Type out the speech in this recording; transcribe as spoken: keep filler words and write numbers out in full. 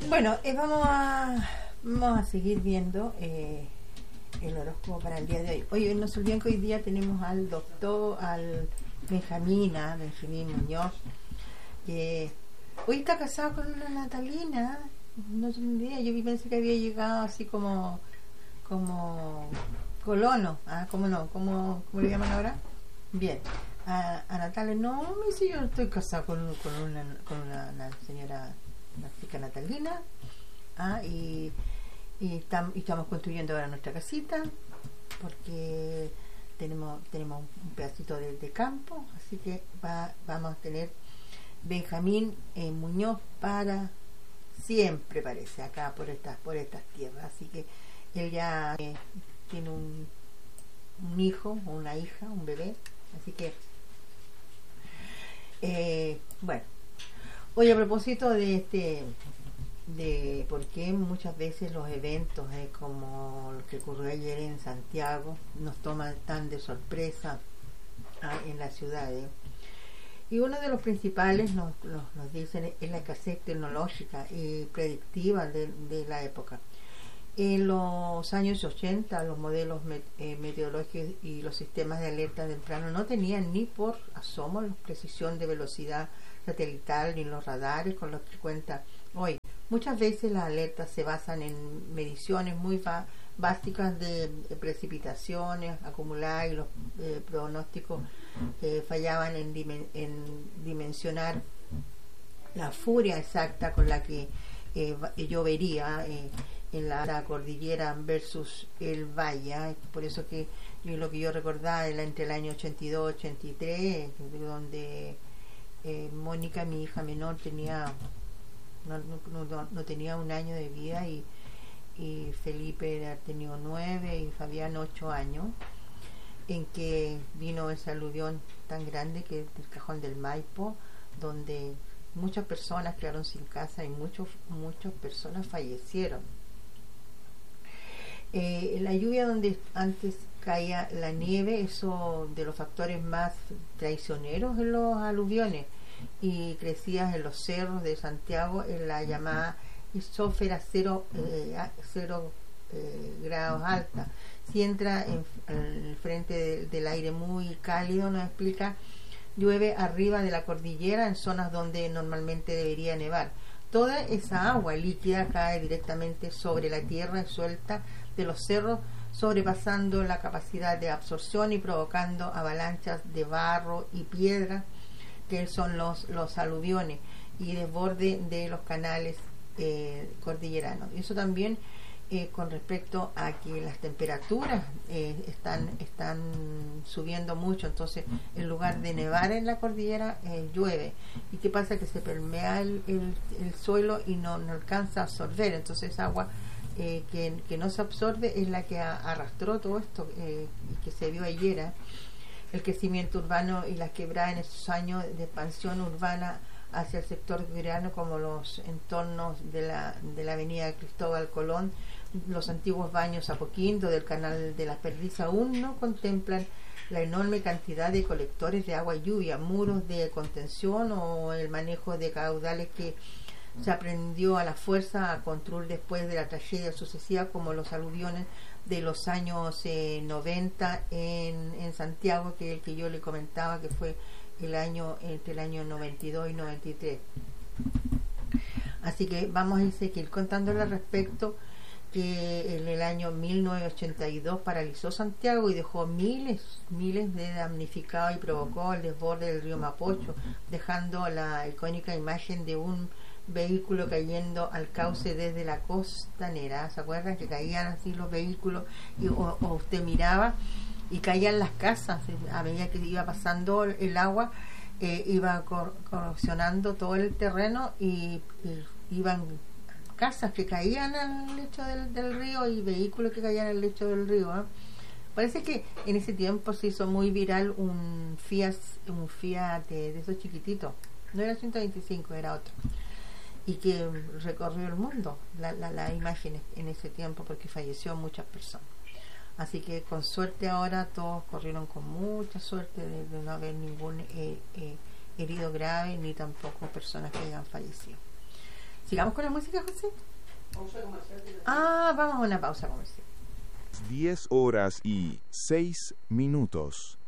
Bueno, eh, vamos a vamos a seguir viendo eh, el horóscopo para el día de hoy. Oye, no se olviden que hoy día tenemos al doctor, al Benjamina, Benjamín Muñoz, que hoy está casado con una Natalina. No tengo idea, yo pensé que había llegado así como como colono, ah, ¿cómo no? ¿Cómo, cómo le llaman ahora? Bien, a, a Natalia, no, me dice, yo estoy casado con, con una, con una, una señora, una chica Natalina, ah, y, y, tam, y estamos construyendo ahora nuestra casita, porque tenemos tenemos un pedacito de, de campo, así que va, vamos a tener Benjamín eh, Muñoz para siempre, parece, acá por estas por estas tierras, así que él ya eh, tiene un, un hijo o una hija, un bebé, así que eh, bueno, hoy a propósito de este de por qué muchas veces los eventos eh, como lo que ocurrió ayer en Santiago nos toman tan de sorpresa ah, en las ciudades, y uno de los principales nos, nos, nos dicen es la escasez tecnológica y predictiva de, de la época. En los años ochenta los modelos met, eh, meteorológicos y los sistemas de alerta temprano no tenían ni por asomo la precisión de velocidad satelital ni los radares con los que cuenta hoy. Muchas veces las alertas se basan en mediciones muy ba- básicas de, de precipitaciones acumuladas, y los eh, pronósticos eh, fallaban en, dimen- en dimensionar la furia exacta con la que eh, llovería eh, en la, la cordillera versus el valle. Por eso que yo, lo que yo recordaba era entre el año ochenta y dos ochenta y tres, donde eh, Mónica, mi hija menor, tenía no, no, no, no tenía un año de vida, y, y Felipe ha tenido nueve y Fabián ocho años, en que vino ese aluvión tan grande que el Cajón del Maipo, donde muchas personas quedaron sin casa y muchos muchas personas fallecieron. Eh, la lluvia donde antes caía la nieve, eso de los factores más traicioneros en los aluviones, y crecías en los cerros de Santiago en la llamada isósfera cero, eh, cero eh, grados alta. Si entra en, en el frente de, del aire muy cálido, nos explica, llueve arriba de la cordillera en zonas donde normalmente debería nevar. Toda esa agua líquida cae directamente sobre la tierra y suelta de los cerros, sobrepasando la capacidad de absorción y provocando avalanchas de barro y piedra, que son los, los aluviones, y desborde de los canales eh, cordilleranos. Y eso también eh, con respecto a que las temperaturas eh, están, están subiendo mucho, entonces en lugar de nevar en la cordillera eh, llueve. ¿Y qué pasa? Que se permea el, el, el suelo y no, no alcanza a absorber, entonces agua eh, que, que no se absorbe es la que a, arrastró todo esto eh, y que se vio ayer. ¿eh? El crecimiento urbano y las quebradas en esos años de expansión urbana hacia el sector cordillerano, como los entornos de la, de la avenida Cristóbal Colón, los antiguos baños Apoquindo del canal de la Perdiz, aún no contemplan la enorme cantidad de colectores de agua y lluvia, muros de contención o el manejo de caudales que se aprendió a la fuerza a construir después de la tragedia sucesiva, como los aluviones de los años eh, noventa en, en Santiago, que el que yo le comentaba que fue el año entre el año noventa y dos y noventa y tres. Así que vamos a seguir contándole al respecto, que en el año mil novecientos ochenta y dos paralizó Santiago y dejó miles, miles de damnificados y provocó el desborde del río Mapocho, dejando la icónica imagen de un vehículo cayendo al cauce desde la costanera. ¿Se acuerdan que caían así los vehículos y, o, o usted miraba y caían las casas a medida que iba pasando el agua? Eh, iba cor corrosionando todo el terreno y, y iban casas que caían al lecho del, del río y vehículos que caían al lecho del río. ¿eh? Parece que en ese tiempo se hizo muy viral un Fiat, un Fiat de, de esos chiquititos, no era ciento veinticinco, era otro, y que recorrió el mundo la, la, la imagen en ese tiempo, porque falleció muchas personas. Así que con suerte ahora todos corrieron con mucha suerte de, de no haber ningún eh, eh, herido grave, ni tampoco personas que hayan fallecido. ¿Sigamos con la música, José? Ah, vamos a una pausa comercial. diez horas y seis minutos.